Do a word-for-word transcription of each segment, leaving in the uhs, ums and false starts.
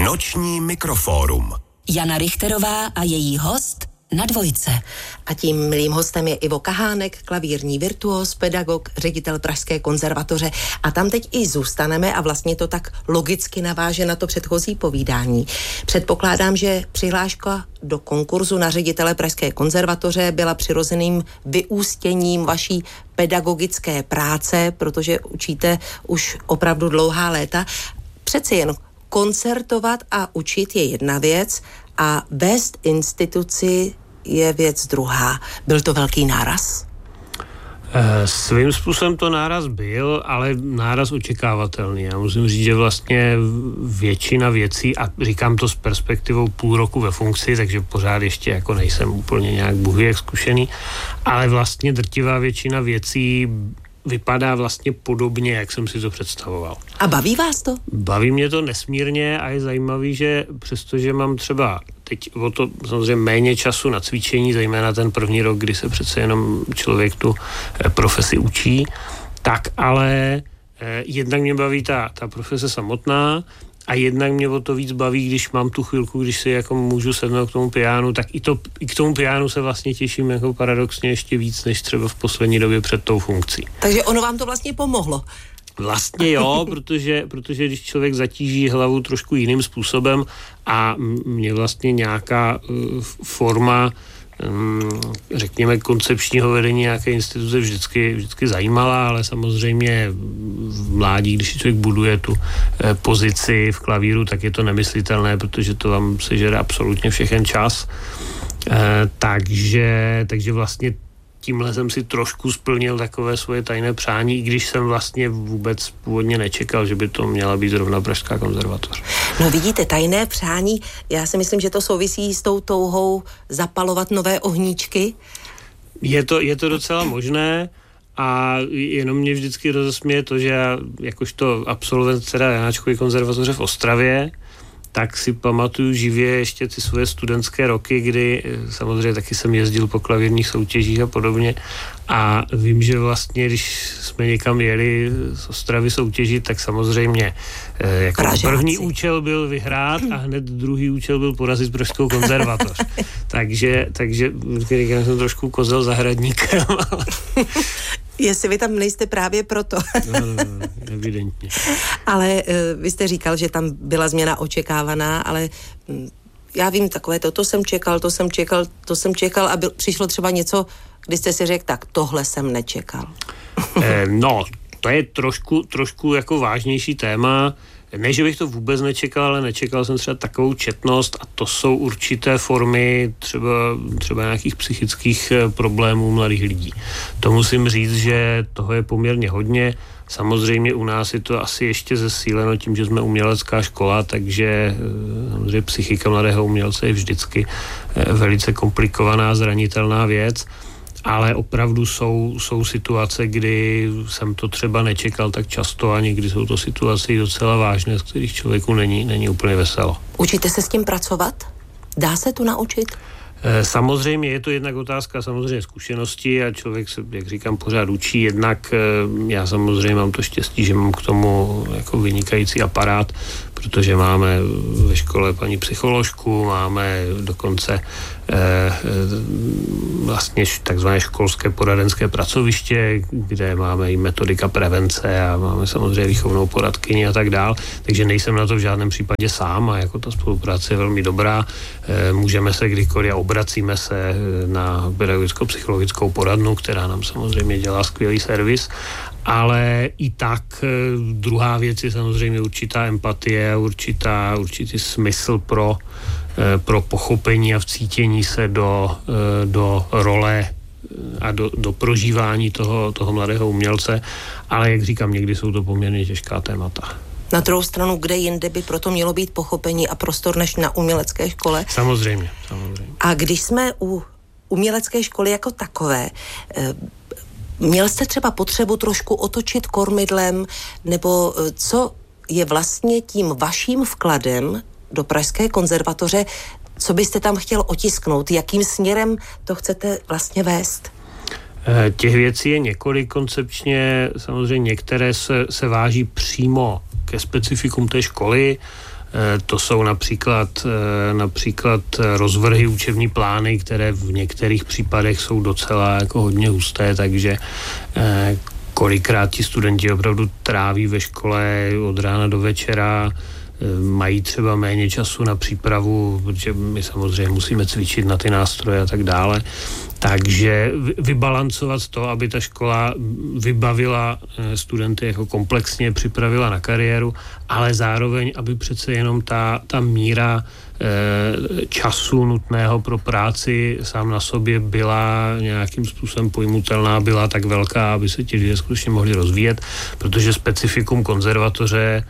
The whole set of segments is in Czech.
Noční mikrofórum. Jana Richterová a její host na Dvojce. A tím milým hostem je Ivo Kahánek, klavírní virtuóz, pedagog, ředitel Pražské konzervatoře. A tam teď i zůstaneme a vlastně to tak logicky naváže na to předchozí povídání. Předpokládám, že přihláška do konkurzu na ředitele Pražské konzervatoře byla přirozeným vyústěním vaší pedagogické práce, protože učíte už opravdu dlouhá léta. Přeci jen koncertovat a učit je jedna věc a vést instituci je věc druhá. Byl to velký náraz? E, svým způsobem to náraz byl, ale náraz očekávatelný. Já musím říct, že vlastně většina věcí, a říkám to s perspektivou půl roku ve funkci, takže pořád ještě jako nejsem úplně nějak bůh jak zkušený, ale vlastně drtivá většina věcí vypadá vlastně podobně, jak jsem si to představoval. A baví vás to? Baví mě to nesmírně a je zajímavý, že přestože mám třeba teď o to samozřejmě méně času na cvičení, zejména ten první rok, kdy se přece jenom člověk tu profesi učí, tak ale eh, jednak mě baví ta, ta profese samotná a jednak mě o to víc baví, když mám tu chvilku, když si jako můžu sednout k tomu pianu, tak i, to, i k tomu pianu se vlastně těším jako paradoxně ještě víc, než třeba v poslední době před tou funkcí. Takže ono vám to vlastně pomohlo? Vlastně jo, protože, protože když člověk zatíží hlavu trošku jiným způsobem a mě vlastně nějaká uh, forma um, řekněme koncepčního vedení nějaké instituce vždycky, vždycky zajímala, ale samozřejmě v mládí, když člověk buduje tu eh, pozici v klavíru, tak je to nemyslitelné, protože to vám sežere absolutně všechen čas. Eh, takže, takže vlastně tímhle jsem si trošku splnil takové svoje tajné přání, i když jsem vlastně vůbec původně nečekal, že by to měla být zrovna Pražská konzervatoř. No vidíte, tajné přání, já si myslím, že to souvisí s tou touhou zapalovat nové ohníčky. Je to, je to docela možné a jenom mě vždycky rozesměje to, že já jakožto absolvent teda Janáčkovy konzervatoře v Ostravě, tak si pamatuju živě ještě ty svoje studentské roky, kdy samozřejmě taky jsem jezdil po klavírních soutěžích a podobně a vím, že vlastně, když jsme někam jeli z Ostravy soutěžit, tak samozřejmě jako první účel byl vyhrát a hned druhý účel byl porazit Pražskou konzervatoř. takže, takže říkám, jsem trošku kozel zahradníkem. Jestli vy tam nejste právě proto. no, no, no, evidentně. Ale uh, vy jste říkal, že tam byla změna očekávaná, ale um, já vím takové, to, to jsem čekal, to jsem čekal, to jsem čekal a byl, přišlo třeba něco, kdy jste si řekl, tak tohle jsem nečekal. eh, no, to je trošku, trošku jako vážnější téma. Ne, že bych to vůbec nečekal, ale nečekal jsem třeba takovou četnost a to jsou určité formy třeba, třeba nějakých psychických problémů mladých lidí. To musím říct, že toho je poměrně hodně. Samozřejmě u nás je to asi ještě zesíleno tím, že jsme umělecká škola, takže samozřejmě psychika mladého umělce je vždycky velice komplikovaná, zranitelná věc. Ale opravdu jsou, jsou situace, kdy jsem to třeba nečekal tak často a někdy jsou to situace docela vážné, z kterých člověku není, není úplně veselo. Učíte se s tím pracovat? Dá se to naučit? Samozřejmě je to jednak otázka samozřejmě zkušenosti a člověk se, jak říkám, pořád učí. Jednak já samozřejmě mám to štěstí, že mám k tomu jako vynikající aparát, protože máme ve škole paní psycholožku, máme dokonce eh, vlastně takzvané školské poradenské pracoviště, kde máme i metodika prevence a máme samozřejmě výchovnou poradkyni a tak dál, takže nejsem na to v žádném případě sám a jako ta spolupráce je velmi dobrá. Eh, můžeme se kdykoliv a obracíme se na pedagogicko-psychologickou poradnu, která nám samozřejmě dělá skvělý servis. Ale i tak druhá věc je samozřejmě určitá empatie, určitá, určitý smysl pro, pro pochopení a vcítění se do, do role a do, do prožívání toho, toho mladého umělce. Ale jak říkám, někdy jsou to poměrně těžká témata. Na druhou stranu, kde jinde by proto mělo být pochopení a prostor než na umělecké škole? Samozřejmě, samozřejmě. A když jsme u umělecké školy jako takové, měl jste třeba potřebu trošku otočit kormidlem, nebo co je vlastně tím vaším vkladem do Pražské konzervatoře, co byste tam chtěl otisknout, jakým směrem to chcete vlastně vést? Těch věcí je několik koncepčně, samozřejmě některé se, se váží přímo ke specifikům té školy. To jsou například, například rozvrhy, učební plány, které v některých případech jsou docela jako hodně husté, takže kolikrát ti studenti opravdu tráví ve škole od rána do večera, mají třeba méně času na přípravu, protože my samozřejmě musíme cvičit na ty nástroje a tak dále. Takže vybalancovat to, aby ta škola vybavila studenty jako komplexně, připravila na kariéru, ale zároveň, aby přece jenom ta, ta míra e, času nutného pro práci sám na sobě byla nějakým způsobem pojmutelná, byla tak velká, aby se ti lidé skutečně mohli rozvíjet, protože specifikum konzervatoře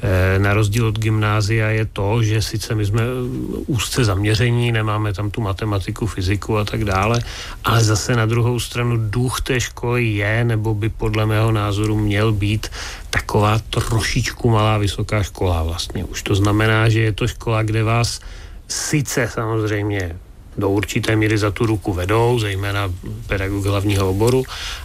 na rozdíl od gymnázia je to, že sice my jsme úzce zaměření, nemáme tam tu matematiku, fyziku a tak dále, ale zase na druhou stranu duch té školy je, nebo by podle mého názoru měl být taková trošičku malá vysoká škola vlastně. Už to znamená, že je to škola, kde vás sice samozřejmě do určité míry za tu ruku vedou, zejména pedagog hlavního oboru,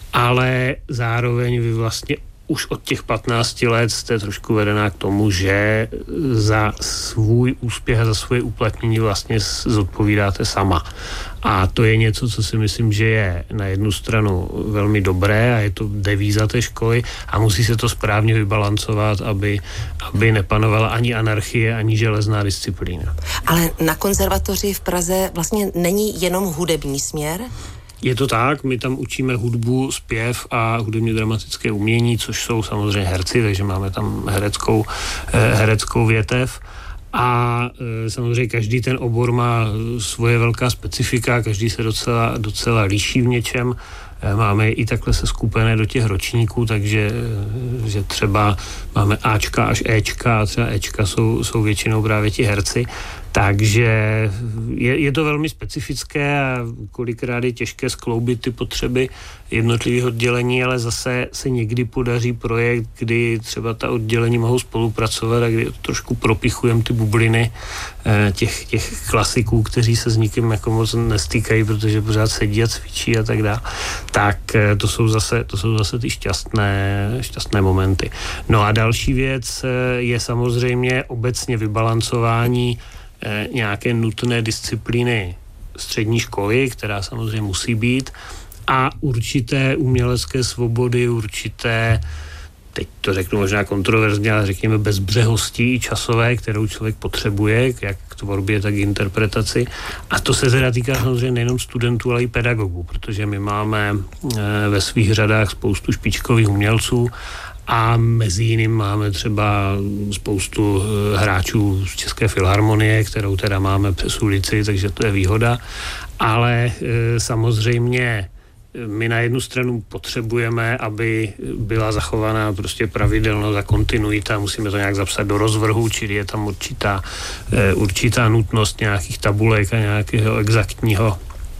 ale zároveň vy vlastně už od těch patnácti let jste trošku vedená k tomu, že za svůj úspěch a za svoje uplatnění vlastně zodpovídáte sama. A to je něco, co si myslím, že je na jednu stranu velmi dobré a je to devíza té školy a musí se to správně vybalancovat, aby, aby nepanovala ani anarchie, ani železná disciplína. Ale na konzervatoři v Praze vlastně není jenom hudební směr? Je to tak, my tam učíme hudbu, zpěv a hudebně dramatické umění, což jsou samozřejmě herci, takže máme tam hereckou, hereckou větev. A e, samozřejmě každý ten obor má svoje velká specifika, každý se docela, docela liší v něčem. E, máme i takhle se skupené do těch ročníků, takže e, že třeba máme Ačka až Ečka a třeba Ečka jsou, jsou většinou právě ti herci. Takže je, je to velmi specifické a kolikrát je těžké skloubit ty potřeby jednotlivých oddělení, ale zase se někdy podaří projekt, kdy třeba ta oddělení mohou spolupracovat a kdy trošku propichujeme ty bubliny těch, těch klasiků, kteří se s nikým jako moc nestýkají, protože pořád sedí a cvičí a tak dále. Tak to jsou zase, to jsou zase ty šťastné, šťastné momenty. No a další věc je samozřejmě obecně vybalancování nějaké nutné disciplíny střední školy, která samozřejmě musí být, a určité umělecké svobody, určité, teď to řeknu možná kontroverzně, ale řekněme bezbřehosti i časové, kterou člověk potřebuje, jak k tvorbě, tak k interpretaci. A to se teda týká samozřejmě nejenom studentů, ale i pedagogů, protože my máme ve svých řadách spoustu špičkových umělců a mezi jiným máme třeba spoustu hráčů z České filharmonie, kterou teda máme přes ulici, takže to je výhoda. Ale e, samozřejmě my na jednu stranu potřebujeme, aby byla zachovaná prostě pravidelnost a kontinuita, musíme to nějak zapsat do rozvrhu, čili je tam určitá, e, určitá nutnost nějakých tabulek a nějakého exaktního,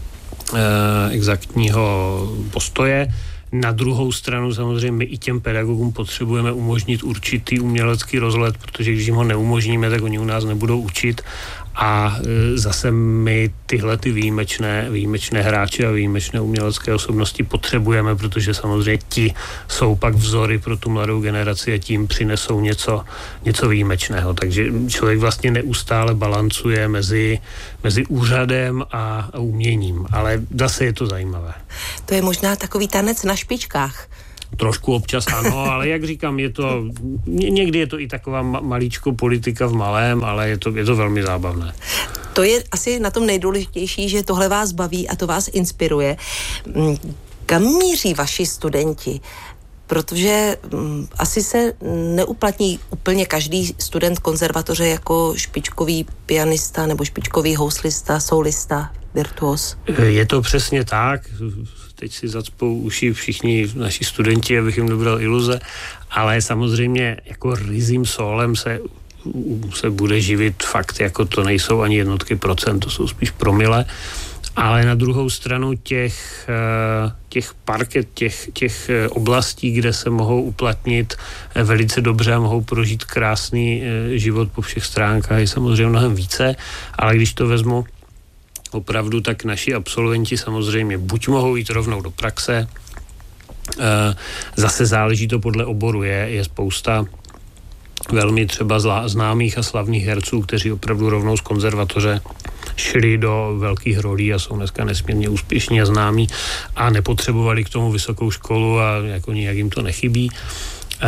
e, exaktního postoje. Na druhou stranu samozřejmě i těm pedagogům potřebujeme umožnit určitý umělecký rozhled, protože když jim ho neumožníme, tak oni u nás nebudou učit. A e, zase my tyhle ty výjimečné, výjimečné hráče a výjimečné umělecké osobnosti potřebujeme, protože samozřejmě ti jsou pak vzory pro tu mladou generaci a tím přinesou něco, něco výjimečného. Takže člověk vlastně neustále balancuje mezi, mezi úřadem a, a uměním, ale zase je to zajímavé. To je možná takový tanec na špičkách. Trošku občas ano, ale jak říkám, je to, někdy je to i taková malíčko politika v malém, ale je to, je to velmi zábavné. To je asi na tom nejdůležitější, že tohle vás baví a to vás inspiruje. Kam míří vaši studenti? Protože um, asi se neuplatní úplně každý student konzervatoře jako špičkový pianista nebo špičkový houslista, soulista, virtuos. Je to přesně tak. Teď si zacpou uši všichni naši studenti, abych jim dobral iluze, ale samozřejmě jako ryzím sólem se, se bude živit fakt, jako to nejsou ani jednotky procent, to jsou spíš promile, ale na druhou stranu těch, těch parket, těch, těch oblastí, kde se mohou uplatnit velice dobře a mohou prožít krásný život po všech stránkách, je samozřejmě mnohem více, ale když to vezmu opravdu, tak naši absolventi samozřejmě buď mohou jít rovnou do praxe, zase záleží to podle oboru, je, je spousta velmi třeba zlá, známých a slavných herců, kteří opravdu rovnou z konzervatoře šli do velkých rolí a jsou dneska nesmírně úspěšní a známí a nepotřebovali k tomu vysokou školu a jako nijak jim to nechybí. E,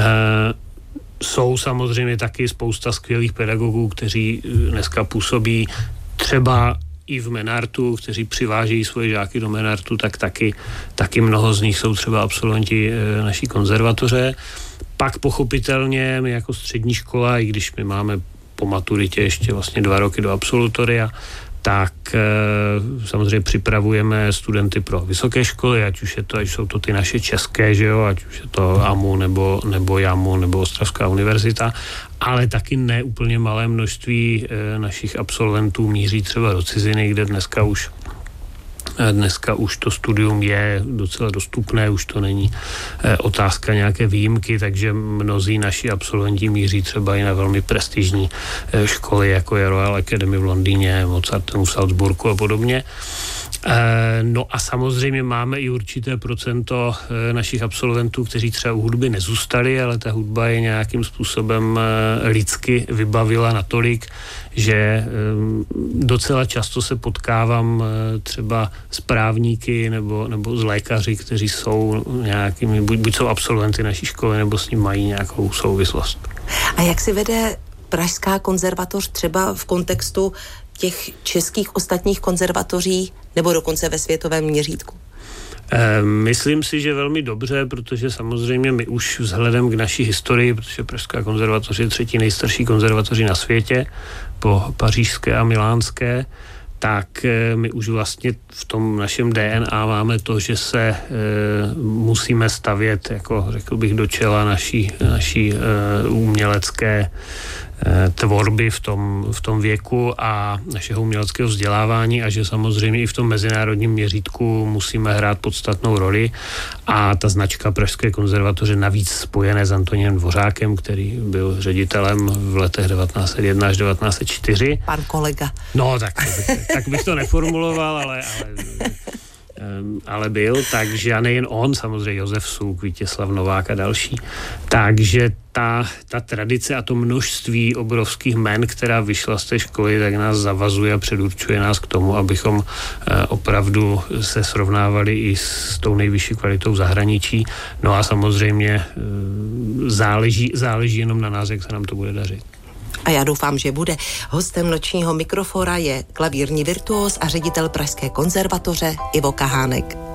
jsou samozřejmě taky spousta skvělých pedagogů, kteří dneska působí třeba i v Menartu, kteří přivážejí svoje žáky do Menartu, tak taky, taky mnoho z nich jsou třeba absolventi e, naší konzervatoře. Pak pochopitelně my jako střední škola, i když my máme po maturitě ještě vlastně dva roky do absolutoria, tak e, samozřejmě připravujeme studenty pro vysoké školy, ať už je to, ať jsou to ty naše české, že jo, ať už je to A M U nebo, nebo JAMU nebo Ostravská univerzita, ale taky ne úplně malé množství e, našich absolventů míří třeba do ciziny, kde dneska už Dneska už to studium je docela dostupné, už to není e, otázka nějaké výjimky, takže mnozí naši absolventi míří třeba i na velmi prestižní e, školy, jako je Royal Academy v Londýně, Mozarteum v Salzburgu a podobně. E, no a samozřejmě máme i určité procento e, našich absolventů, kteří třeba u hudby nezůstali, ale ta hudba je nějakým způsobem e, lidsky vybavila natolik, že e, docela často se potkávám e, třeba s právníky nebo, nebo s lékaři, kteří jsou nějakými, buď, buď jsou absolventy naší školy, nebo s ním mají nějakou souvislost. A jak si vede Pražská konzervatoř třeba v kontextu těch českých ostatních konzervatoří nebo dokonce ve světovém měřítku? E, myslím si, že velmi dobře, protože samozřejmě my už vzhledem k naší historii, protože Pražská konzervatoř je třetí nejstarší konzervatoři na světě, po pařížské a milánské, tak e, my už vlastně v tom našem D N A máme to, že se e, musíme stavět, jako řekl bych, do čela naší, naší e, umělecké tvorby v tom, v tom věku a našeho uměleckého vzdělávání a že samozřejmě i v tom mezinárodním měřítku musíme hrát podstatnou roli a ta značka Pražské konzervatoře navíc spojené s Antonínem Dvořákem, který byl ředitelem v letech devatenáct set jedna až devatenáct set čtyři. Pan kolega. No, tak, tak bych to neformuloval, ale, ale, ale byl, takže a nejen on, samozřejmě Josef Suk, Vítězslav Novák a další. Takže ta, ta tradice a to množství obrovských jmen, která vyšla z té školy, tak nás zavazuje a předurčuje nás k tomu, abychom opravdu se srovnávali i s tou nejvyšší kvalitou zahraničí. No a samozřejmě záleží, záleží jenom na nás, jak se nám to bude dařit. A já doufám, že bude. Hostem nočního mikrofora je klavírní virtuóz a ředitel Pražské konzervatoře Ivo Kahánek.